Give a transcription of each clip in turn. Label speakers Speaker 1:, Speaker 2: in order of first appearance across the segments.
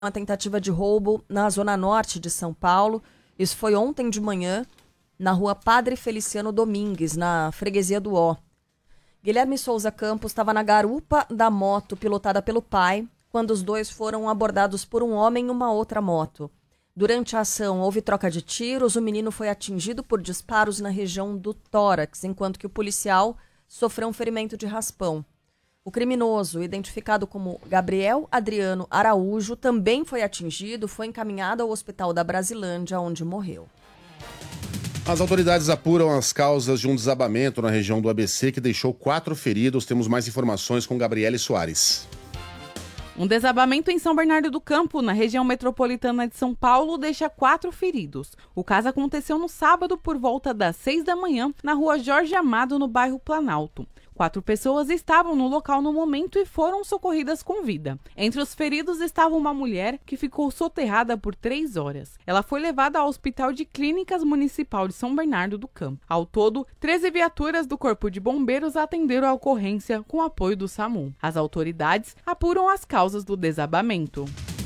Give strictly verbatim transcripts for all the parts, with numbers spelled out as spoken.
Speaker 1: uma tentativa de roubo na zona norte de São Paulo. Isso foi ontem de manhã, na rua Padre Feliciano Domingues, na freguesia do Ó. Guilherme Souza Campos estava na garupa da moto pilotada pelo pai, quando os dois foram abordados por um homem em uma outra moto. Durante a ação, houve troca de tiros, o menino foi atingido por disparos na região do tórax, enquanto que o policial sofreu um ferimento de raspão. O criminoso, identificado como Gabriel Adriano Araújo, também foi atingido, foi encaminhado ao hospital da Brasilândia, onde morreu.
Speaker 2: As autoridades apuram as causas de um desabamento na região do A B C que deixou quatro feridos. Temos mais informações com Gabriele Soares.
Speaker 3: Um desabamento em São Bernardo do Campo, na região metropolitana de São Paulo, deixa quatro feridos. O caso aconteceu no sábado por volta das seis da manhã, na rua Jorge Amado, no bairro Planalto. Quatro pessoas estavam no local no momento e foram socorridas com vida. Entre os feridos estava uma mulher que ficou soterrada por três horas. Ela foi levada ao Hospital de Clínicas Municipal de São Bernardo do Campo. Ao todo, treze viaturas do Corpo de Bombeiros atenderam a ocorrência com apoio do SAMU. As autoridades apuram as causas do desabamento.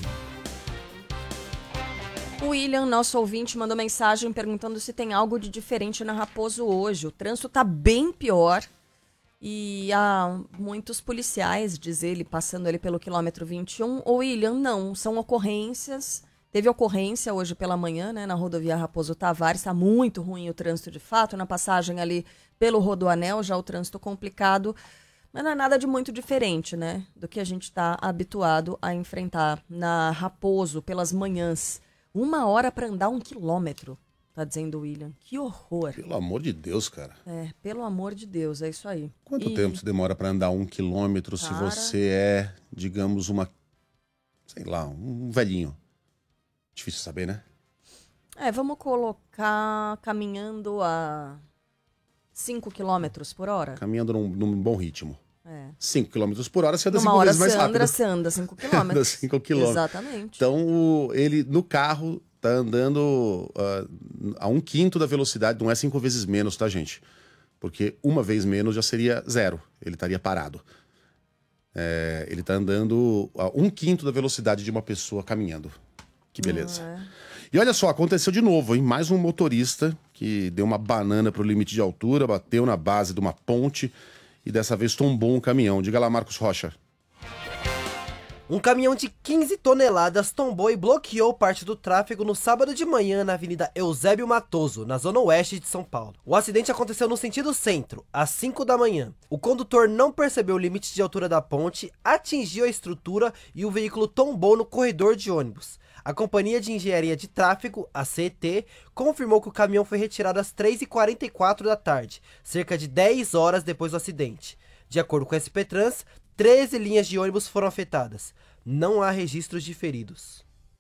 Speaker 1: O William, nosso ouvinte, mandou mensagem perguntando se tem algo de diferente na Raposo hoje. O trânsito está bem pior. E há muitos policiais, diz ele, passando ali pelo quilômetro vinte e um. Ô, William, não, são ocorrências. Teve ocorrência hoje pela manhã, né, na rodovia Raposo Tavares. Está muito ruim o trânsito de fato. Na passagem ali pelo Rodoanel, já o trânsito complicado. Mas não é nada de muito diferente, né, do que a gente está habituado a enfrentar na Raposo pelas manhãs. Uma hora para andar um quilômetro. Tá dizendo o William. Que horror.
Speaker 2: Pelo amor de Deus, cara.
Speaker 1: É, pelo amor de Deus, é isso aí.
Speaker 2: Quanto
Speaker 1: e...
Speaker 2: tempo você demora para andar um quilômetro cara... se você é, digamos, uma... sei lá, um velhinho? Difícil saber, né?
Speaker 1: É, vamos colocar caminhando a cinco quilômetros por hora?
Speaker 2: Caminhando num, num bom ritmo.
Speaker 1: É.
Speaker 2: cinco quilômetros por hora, você anda
Speaker 1: Numa
Speaker 2: cinco
Speaker 1: hora
Speaker 2: vezes mais
Speaker 1: você
Speaker 2: rápido.
Speaker 1: Anda, você anda cinco quilômetros.
Speaker 2: Anda cinco quilômetros.
Speaker 1: Exatamente.
Speaker 2: Então, o, ele no carro tá andando uh, a um quinto da velocidade, não é cinco vezes menos, tá, gente? Porque uma vez menos já seria zero, ele estaria parado. É, ele tá andando a um quinto da velocidade de uma pessoa caminhando. Que beleza.
Speaker 1: É.
Speaker 2: E olha só, aconteceu de novo, hein? Mais um motorista que deu uma banana pro limite de altura, bateu na base de uma ponte e dessa vez tombou um caminhão. Diga lá, Marcos Rocha.
Speaker 4: Um caminhão de quinze toneladas tombou e bloqueou parte do tráfego no sábado de manhã na Avenida Eusébio Matoso, na zona oeste de São Paulo. O acidente aconteceu no sentido centro, às cinco da manhã. O condutor não percebeu o limite de altura da ponte, atingiu a estrutura e o veículo tombou no corredor de ônibus. A Companhia de Engenharia de Tráfego, a C E T, confirmou que o caminhão foi retirado às três e quarenta e quatro da tarde, cerca de dez horas depois do acidente. De acordo com a S P Trans, treze linhas de ônibus foram afetadas. Não há registros de feridos.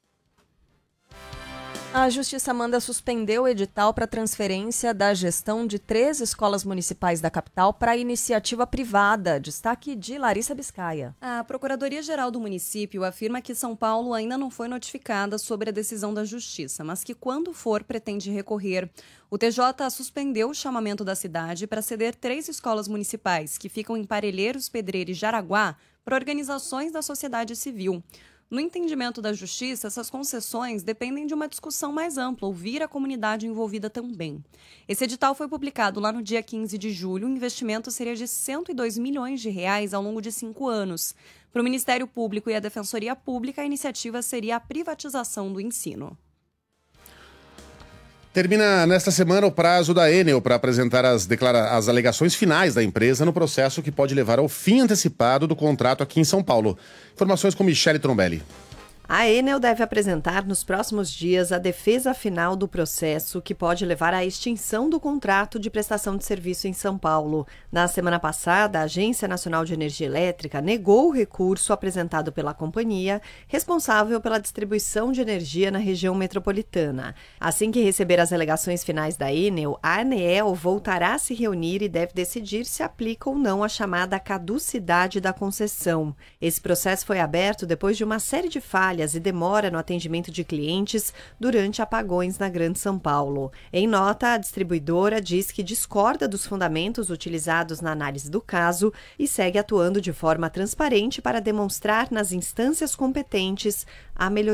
Speaker 1: A Justiça manda suspender o edital para transferência da gestão de três escolas municipais da capital para a iniciativa privada. Destaque de Larissa Biscaia.
Speaker 5: A Procuradoria-Geral do município afirma que São Paulo ainda não foi notificada sobre a decisão da Justiça, mas que quando for pretende recorrer. O T J suspendeu o chamamento da cidade para ceder três escolas municipais que ficam em Parelheiros, Pedreira e Jaraguá para organizações da sociedade civil. No entendimento da Justiça, essas concessões dependem de uma discussão mais ampla, ouvir a comunidade envolvida também. Esse edital foi publicado lá no dia quinze de julho. O investimento seria de cento e dois milhões de reais ao longo de cinco anos. Para o Ministério Público e a Defensoria Pública, a iniciativa seria a privatização do ensino.
Speaker 2: Termina nesta semana o prazo da Enel para apresentar as, declara- as alegações finais da empresa no processo que pode levar ao fim antecipado do contrato aqui em São Paulo. Informações com Michele Trombelli.
Speaker 6: A Enel deve apresentar nos próximos dias a defesa final do processo que pode levar à extinção do contrato de prestação de serviço em São Paulo. Na semana passada, a Agência Nacional de Energia Elétrica negou o recurso apresentado pela companhia, responsável pela distribuição de energia na região metropolitana. Assim que receber as alegações finais da Enel, a ANEEL voltará a se reunir e deve decidir se aplica ou não a chamada caducidade da concessão. Esse processo foi aberto depois de uma série de falhas falhas e demora no atendimento de clientes durante apagões na Grande São Paulo. Em nota, a distribuidora diz que discorda dos fundamentos utilizados na análise do caso e segue atuando de forma transparente para demonstrar nas instâncias competentes a melhoria